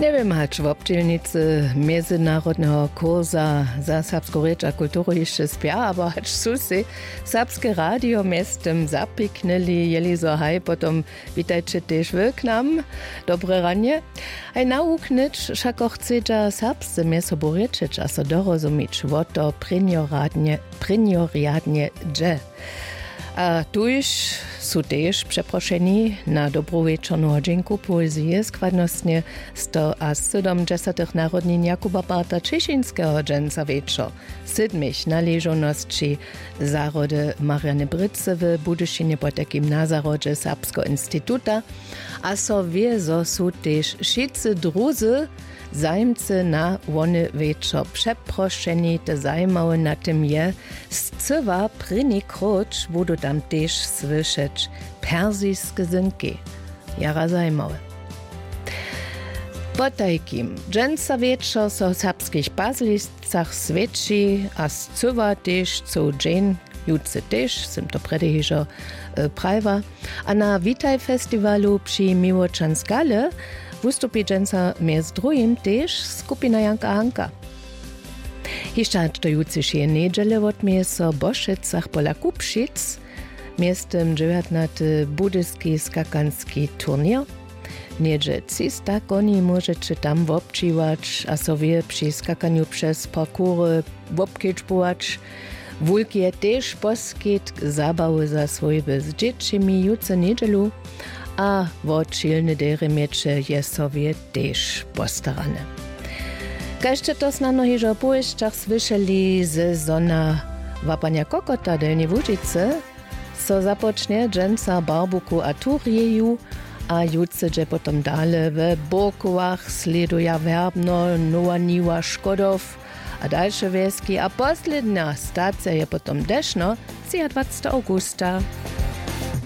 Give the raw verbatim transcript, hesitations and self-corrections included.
Neviem hač v občelnici medzinárodného kurza za serbsku reč a kulturu ešte spia, aber hač sú si serbské rádio mestem zapiknili, jeli zo haj, potom vítajte tiež vy k nám. Dobré ranie. Aj nauknič, však auch chcedža serbsce mieso boričič a so dorozumič, wo to prinoriadne, prinoriadne dže. A tuž sú tiež przeproszeni na dobrú večernú hodinku poezie składnostne sto a sedemdziesiątych narodnin Jakuba Barta Češinského dženca večer, sedmich należoności zárody Mariany Bryce w Budyšinie po takim na zárodže Serbsko instituta, a so wiezo sú tiež šice druzy zajmcy na wony večer przeproszeni, te zajmały na tym je scywa pryni kroč budu tam też słyszeć persijskie synki. Jara zajmały. Po takim dżęca wieczor so serbskich bazlistcach svedči a scywa też co dzień jutce też, sim to predehižo e, prajva, a na Witaj festiwalu przy Miłoczanskale wystąpi dżęca między drugim też skupina Janka Hanka. Jeszcze do jutrzejszej niedzieli odmie so Boszycach pola Kupszic miestem dziewiętnasty budyjski skakanski turnier. Niedzie trzysta koni możecie tam wobczywać, a sobie przy skakaniu przez parkury wobkiczbować. Wulki je też poskiet zabawy za swoje z dziećmi jutce niedzielu, a wodčilne dere miecze je sobie też postarane. Kaście to znano hižo po jeszcze słyszeli z zona Wapania Kokota Delnie Łužice, so zapocznie dżęca barbuku a turieju, a jutce je potom dale w Bokołach sleduja Werbno, Nowa Niwa, Szkodow, a dalsze wieski, a posledna stacja je potom deszno, dwudziestego augusta.